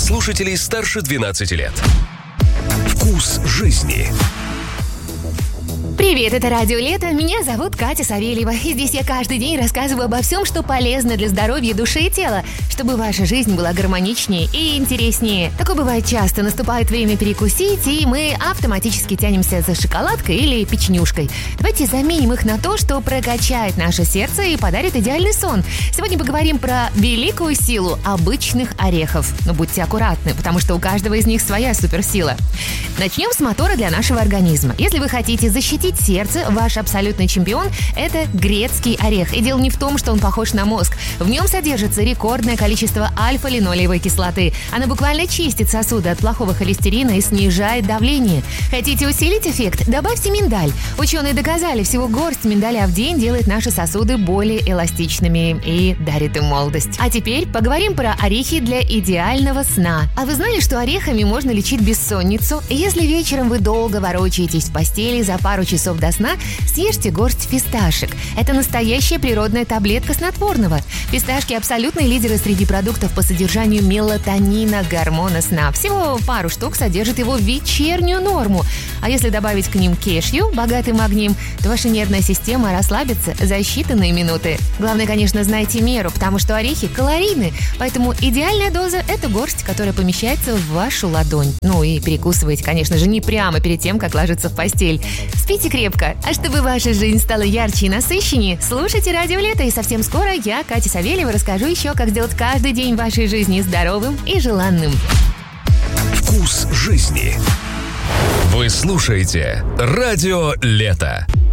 слушателей старше 12 лет. Вкус жизни. Привет, это Радио Лето. Меня зовут Катя Савельева. И здесь я каждый день рассказываю обо всем, что полезно для здоровья души и тела, чтобы ваша жизнь была гармоничнее и интереснее. Такое бывает часто. Наступает время перекусить, и мы автоматически тянемся за шоколадкой или печенюшкой. Давайте заменим их на то, что прокачает наше сердце и подарит идеальный сон. Сегодня поговорим про великую силу обычных орехов. Но будьте аккуратны, потому что у каждого из них своя суперсила. Начнем с мотора для нашего организма. Если вы хотите защитить сердце, ваш абсолютный чемпион – это грецкий орех. И дело не в том, что он похож на мозг. В нем содержится рекордное количество альфа-линолеевой кислоты. Она буквально чистит сосуды от плохого холестерина и снижает давление. Хотите усилить эффект? Добавьте миндаль. Ученые доказали, всего горсть миндаля в день делает наши сосуды более эластичными и дарит им молодость. А теперь поговорим про орехи для идеального сна. А вы знали, что орехами можно лечить бессонницу? Если вечером вы долго ворочаетесь в постели, за пару часов до сна съешьте горсть фисташек. Это настоящая природная таблетка снотворного. Фисташки – абсолютные лидеры среди продуктов по содержанию мелатонина, гормона сна. Всего пару штук содержит его в вечернюю норму. А если добавить к ним кешью, богатый магнием, то ваша нервная система расслабится за считанные минуты. Главное, конечно, знайте меру, потому что орехи калорийны. Поэтому идеальная доза – это горсть, которая помещается в вашу ладонь. Ну и перекусывайте, конечно же, не прямо перед тем, как ложиться в постель. Спите крепко. А чтобы ваша жизнь стала ярче и насыщеннее, слушайте Радио Лето. И совсем скоро я, Катя Савельева, расскажу еще, как сделать каждый день вашей жизни здоровым и желанным. Вкус жизни. Вы слушаете Радио Лето.